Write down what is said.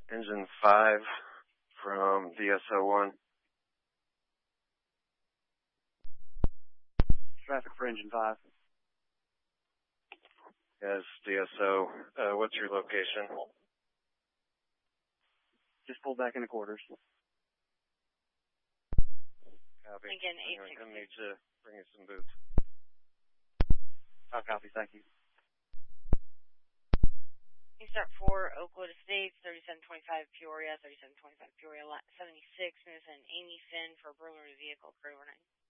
Engine 5 from DSO1. Traffic for Engine 5. Yes, DSO. What's your location? Just pulled back into quarters. Copy. Lincoln I'm going to need to bring you some boots. I'll copy, thank you. You start 4 Oakwood Estates, 3725 Peoria, 3725 Peoria, 76, Ms. and Amy Finn for burglary vehicle, career 9.